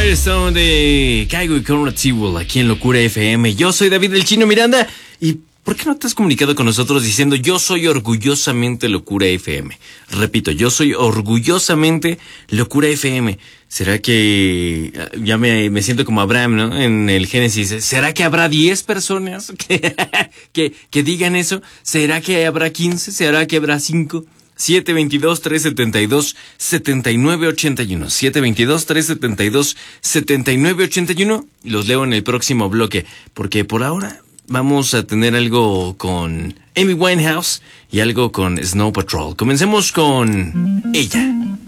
Firestone de Caigo y Conrad Sewell aquí en Locura FM. Yo soy David el Chino Miranda. ¿Y por qué no te has comunicado con nosotros diciendo yo soy orgullosamente Locura FM? Repito, yo soy orgullosamente Locura FM. ¿Será que ya me siento como Abraham, ¿no? En el Génesis. ¿Será que habrá 10 personas que digan eso? ¿Será que habrá 15? ¿Será que habrá 5? 722-372-7981. 722-372-7981. Los leo en el próximo bloque, porque por ahora vamos a tener algo con Amy Winehouse y algo con Snow Patrol. Comencemos con ella.